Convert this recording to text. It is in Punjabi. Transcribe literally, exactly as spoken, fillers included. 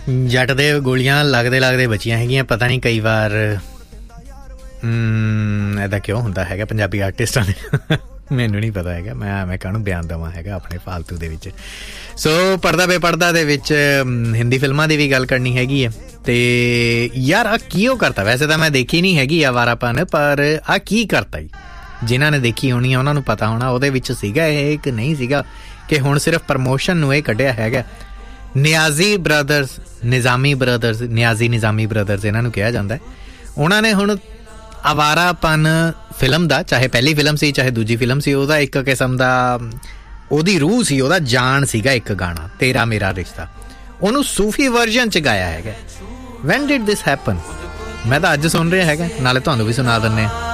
ਜੱਟ ਦੇ ਗੋਲੀਆਂ ਲੱਗਦੇ ਲੱਗਦੇ ਬਚੀਆਂ ਹੈਗੀਆਂ। ਪਤਾ ਨਹੀਂ ਕਈ ਵਾਰ ਇੱਦਾਂ ਕਿਉਂ ਹੁੰਦਾ ਹੈਗਾ ਪੰਜਾਬੀ ਆਰਟਿਸਟਾਂ ਦੇ, ਮੈਨੂੰ ਨਹੀਂ ਪਤਾ ਹੈਗਾ। ਮੈਂ ਮੈਂ ਕਾਹਨੂੰ ਬਿਆਨ ਦੇਵਾਂ ਹੈਗਾ ਆਪਣੇ ਫਾਲਤੂ ਦੇ ਵਿੱਚ। ਸੋ ਪੜ੍ਹਦਾ ਬੇਪੜ੍ਹਦਾ ਦੇ ਵਿੱਚ ਹਿੰਦੀ ਫਿਲਮਾਂ ਦੀ ਵੀ ਗੱਲ ਕਰਨੀ ਹੈਗੀ ਹੈ। ਅਤੇ ਯਾਰ ਆਹ ਕੀ ਉਹ ਕਰਤਾ, ਵੈਸੇ ਤਾਂ ਮੈਂ ਦੇਖੀ ਨਹੀਂ ਹੈਗੀ ਅਵਾਰਾਪਨ, ਪਰ ਆਹ ਕੀ ਕਰਤਾ ਜੀ। ਜਿਨ੍ਹਾਂ ਨੇ ਦੇਖੀ ਹੋਣੀ ਆ ਉਹਨਾਂ ਨੂੰ ਪਤਾ ਹੋਣਾ ਉਹਦੇ ਵਿੱਚ ਸੀਗਾ ਇਹ ਕਿ ਨਹੀਂ ਸੀਗਾ, ਕਿ ਹੁਣ ਸਿਰਫ ਪ੍ਰਮੋਸ਼ਨ ਨੂੰ ਇਹ ਕੱਢਿਆ ਹੈਗਾ। Niazi brothers, ਨਿਜ਼ਾਮੀ brothers, Niazi ਨਿਜ਼ਾਮੀ brothers ਇਹਨਾਂ ਨੂੰ ਕਿਹਾ ਜਾਂਦਾ। ਉਹਨਾਂ ਨੇ ਹੁਣ ਅਵਾਰਾਪਨ ਫਿਲਮ ਦਾ, ਚਾਹੇ ਪਹਿਲੀ ਫਿਲਮ ਸੀ ਚਾਹੇ ਦੂਜੀ ਫਿਲਮ ਸੀ, ਉਹਦਾ ਇੱਕ ਕਿਸਮ ਦਾ ਉਹਦੀ ਰੂਹ ਸੀ, ਉਹਦਾ ਜਾਨ ਸੀਗਾ ਇੱਕ ਗਾਣਾ ਤੇਰਾ ਮੇਰਾ ਰਿਸ਼ਤਾ, ਉਹਨੂੰ ਸੂਫੀ ਵਰਜ਼ਨ 'ਚ ਗਾਇਆ ਹੈਗਾ। Van did this happen? ਮੈਂ ਤਾਂ ਅੱਜ ਸੁਣ ਰਿਹਾ ਹੈਗਾ, ਨਾਲੇ ਤੁਹਾਨੂੰ ਵੀ ਸੁਣਾ ਦਿੰਦੇ ਹਾਂ।